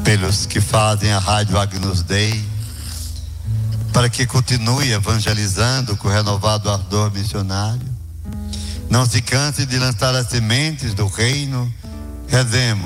pelos que fazem a Rádio Agnus Dei, para que continue evangelizando com renovado ardor missionário. Não se canse de lançar as sementes do reino. Rezemos.